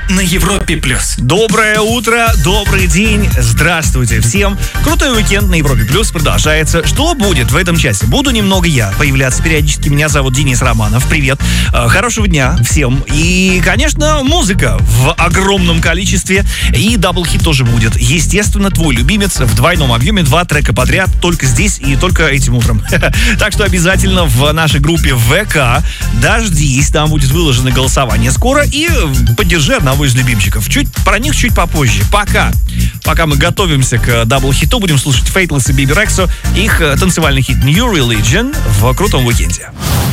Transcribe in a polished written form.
на Европе+. Доброе утро, добрый день, здравствуйте всем. Крутой уикенд на Европе Плюс продолжается. Что будет в этом часе? Буду немного я появляться периодически. Меня зовут Денис Романов. Привет. Хорошего дня всем. И, конечно, музыка в огромном количестве. И даблхит тоже будет. Естественно, твой любимец в двойном объеме. 2 трека подряд. Только здесь и только этим утром. Так что обязательно в нашей группе ВК дождись. Там будет выложено голосование скоро. И поддержи одного из любимчиков. Про них чуть попозже. Пока мы готовимся к даблхиту, будем слушать Faithless и Беби Рексо. Их танцевальный хит New Religion в крутом уикенде.